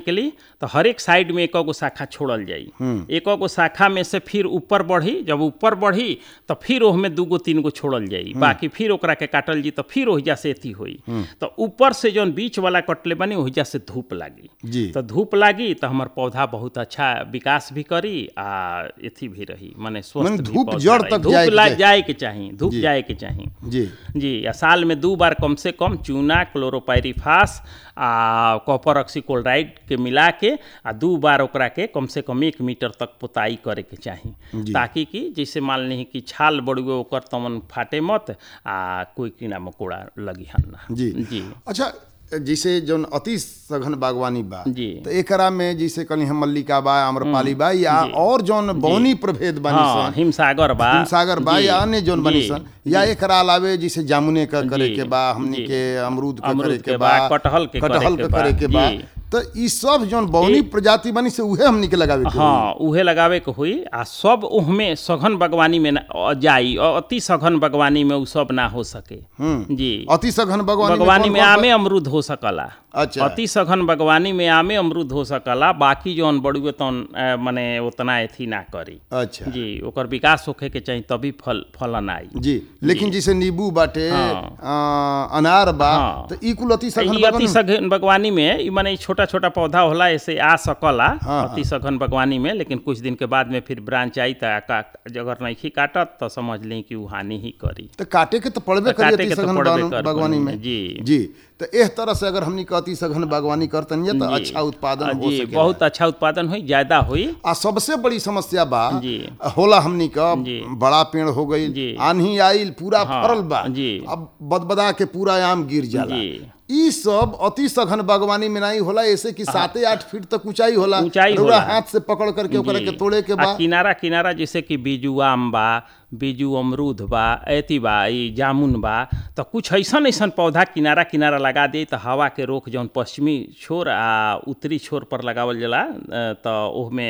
निकली तो हर एक साइड में एक गो शाखा छोड़ल जाई। एक गो शाखा में से फिर ऊपर बढ़ी, जब ऊपर बढ़ी तो फिर ओहमे 2 गो 3 गो छोड़ल जाई, बाकी फिर ओकरा के काटल जी तो फिर ओहिजा से एथी होई। तो ऊपर से जौन बीच वाला कटले बनी ओहिजा से धूप लागी, तो धूप लागी तो हमार पौधा बहुत अच्छा विकास भी करी आ एथी भी रही, माने स्वस्थ धूप जड़ तक जाए के चाहिए, धूप जाए के चाहिए जी। या साल में 2 बार कम से कम चूना, क्लोरोपाइरिफास आ कॉपर ऑक्सीक्लोराइड के मिला के आ 2 बार ओकरा के कम से कम 1 मीटर तक पोताई करे के चाही, ताकि कि जैसे मान ली कि छाल बड़ुए ओकर तमन फाटे मत आ कोई कीड़ा मकोड़ा लगी हन्ना जी। अच्छा, जैसे जौन अति सघन बागवानी बा जी, तो एकरा में जैसे कल मल्लिका बा, आम्रपाली बा, या और जौन बौनी प्रभेद बानी सन, हिमसागर बा या अन्य जौन बानी सन, या एकरा अलावे जैसे जामुने का करे के बा, हमनी के अमरूद का करे के बा, कटहल के करे के बा, तो ई सब जौन बौनी प्रजाति बनी से उहे हमनी के लगावे के उहे लगावे के हुई। आ सब उहमे सघन बागवानी में जाई, और अति सघन बागवानी में उ सब ना हो सके जी। अति सघन बागवानी में आमे अमरूद हो सकला। अच्छा, अति सघन बागवानी में आमे अमरूद हो सकला, बाकी जौन बड़ुए तौन माने उतना एथी ना करी। अच्छा जी, ओकर विकास होखे के चाहिए तभी फलन आई जी। लेकिन जैसे नींबू बाटे, अनार बा, तो ई कुल अति सघन बागवानी में ई माने छोटा छोटा पौधा होला, ऐसे आ सकला अति सघन बागवानी में, लेकिन कुछ दिन के बाद में फिर ब्रांच आई तो अगर नहीं काटत तो समझ लें कि वो हानि ही करी। तो काटे के तो पड़बे करी अति सघन बागवानी में जी। तो इस तरह से अगर हमनी अति सघन बागवानी करतन तो अच्छा उत्पादन हो सके, बहुत अच्छा उत्पादन हुई, ज्यादा हुई। आ सबसे बड़ी समस्या बा होला हमनी का बड़ा पेड़ हो गई, आंधी आइल पूरा फरल बा, अब बदबदा के पूरा आम गिर जाला। ई सब अति सघन बागवानी में नहीं होला, ऐसे कि 7-8 फीट तक ऊंचाई होला, हाथ से पकड़ करके ओकरा के तोड़े के बा। किनारा जैसे कि बीजू आम बा, बीजू अमरूद बा, ऐती बा, ई जामुन बा, तो कुछ ऐसन पौधा किनारा लगा दे तो हवा के रोक जौन पश्चिमी छोर आ उत्तरी छोर पर लगावल जाला, तो ओहमे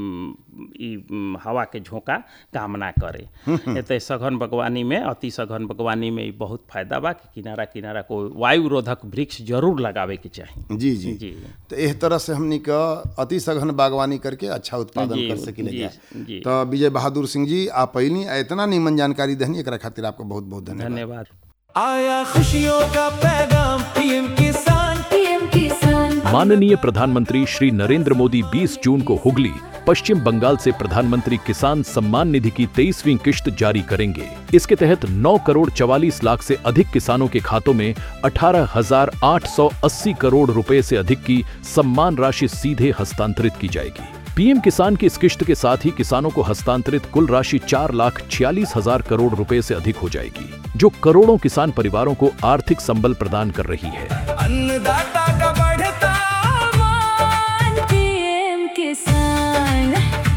ई हवा के झोंका काम ना करे। एते सघन बागवानी में, अति सघन बागवानी में बहुत फायदा बा कि किनारा को वायु रोधक वृक्ष जरूर लगावे के चाहिए जी। तो इस तरह से हमनी का अति सघन बागवानी करके अच्छा उत्पादन कर सकिले। तो विजय बहादुर सिंह जी, आप पहली इतना नीमन जानकारी देनी, एकरा खातिर आपका बहुत बहुत धन्यवाद। आया खुशियों का पैगाम पीएम किसान। माननीय प्रधानमंत्री श्री नरेंद्र मोदी 20 जून को हुगली, पश्चिम बंगाल से प्रधानमंत्री किसान सम्मान निधि की 23वीं किश्त जारी करेंगे। इसके तहत 9 करोड़ 44 लाख से अधिक किसानों के खातों में 18,880 करोड़ रुपए से अधिक की सम्मान राशि सीधे हस्तांतरित की जाएगी। पीएम किसान की इस किश्त के साथ ही किसानों को हस्तांतरित कुल राशि 4,46,000 करोड़ रुपए से अधिक हो जाएगी, जो करोड़ों किसान परिवारों को आर्थिक संबल प्रदान कर रही है। अन्नदाता का बढ़ता मान, पीएम किसान।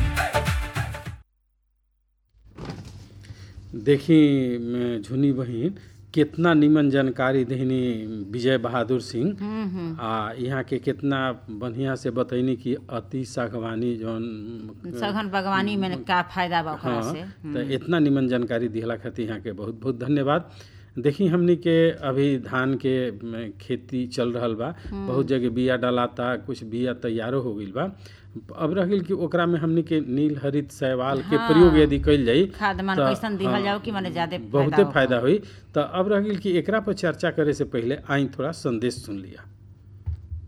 देखी झुनी बहिन कितना निमन जानकारी देहनी विजय बहादुर सिंह, आ यहाँ के कितना बढ़िया से बतैनी कि अति सागवानी जौन सघन बागवानी में का फायदा बा ओकरा से। तो इतना निमन जानकारी दिहला खातिर यहाँ के बहुत बहुत धन्यवाद। देखी हमनी के अभी धान के खेती चल रहल बा, बहुत जगह बिया डालाता, कुछ बिया तैयारो हो गइल बा। अब रह गइल कि ओकरा में हमनी के नील हरित शैवाल के प्रयोग यदि कइल जाई, खाद मान कैसन दिहल जाओ कि माने ज्यादा बहुते फायदा होई। तो अब रह गइल कि एकरा पर चर्चा करे से पहले आई थोड़ा संदेश सुन लिया।